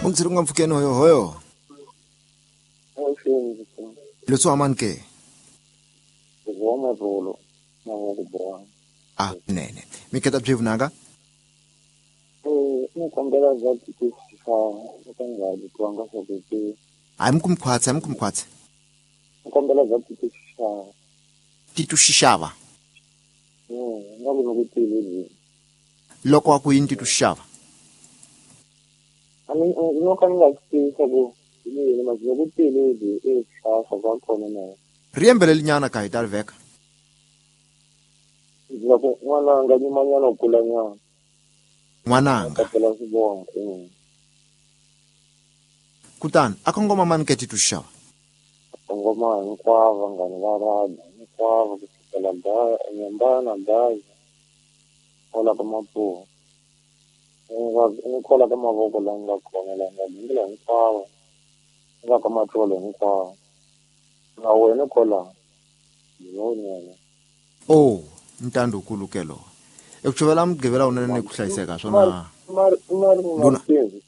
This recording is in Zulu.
Ungitsiri ungamfukeni hoyo. Oshini Lotso aman ke. ngoma volo ngokubona. Nene. Miketa bjevunanga. Ngikombela zathi kusifa ukangali kwanga sokuthi. Hayi mkumkhwatse. Ngikombela zathi kusifa. Titu shishava. Ngabe nokuthi lezi. Loko akuyini titu shishava. Ngokanga kusifa ku yini manje nokuthi lezi eshafa kwakhona nayo. Riembele linyana ka hitar veka. Lapho ngwana nganyimanyana ukulanyana. Ngwananga. Ngapela sibonga. Kutani akongoma mani ke titu shishava. Ngoma nkwava ngani varada nkwava kusukela daya nyambana daya ola kama po ngikhola kama voko la nga khona la nga ngila nkwava nga kama tolo nkwava na wena khola yona Ntando ukulu ke lo. Ekujovela mgivela unene kuhlayiseka swona. mari